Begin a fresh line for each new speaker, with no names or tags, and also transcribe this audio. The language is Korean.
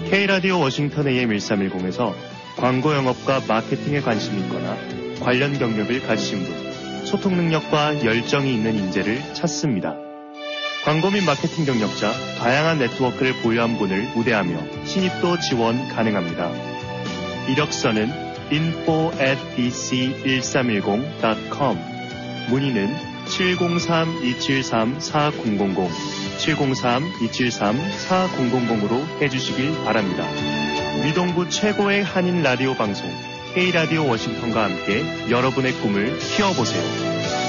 K라디오 워싱턴 AM 1310에서 광고 영업과 마케팅에 관심이 있거나 관련 경력을 가지신 분, 소통 능력과 열정이 있는 인재를 찾습니다. 광고 및 마케팅 경력자, 다양한 네트워크를 보유한 분을 우대하며 신입도 지원 가능합니다. 이력서는 info@ec1310.com, 문의는 703-273-4000, 703-273-4000으로 해주시길 바랍니다. 미동부 최고의 한인 라디오 방송 K라디오 워싱턴과 함께 여러분의 꿈을 키워보세요.